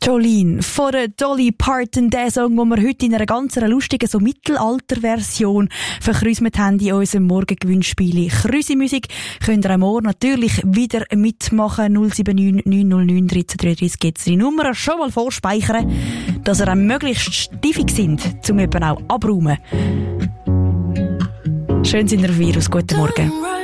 Jolene von der Dolly Parton, der Song, den wir heute in einer ganz lustigen so Mittelalter-Version verkrüsmet haben in unserem Morgengewinnspiel Krüsi-Musik. Könnt ihr am Morgen natürlich wieder mitmachen. 079 909 1333 gibt es die Nummer. Schon mal vorspeichern, dass ihr möglichst stiefig sind, um eben auch abräumen. Schön sind ihr auf Virus. Guten Morgen.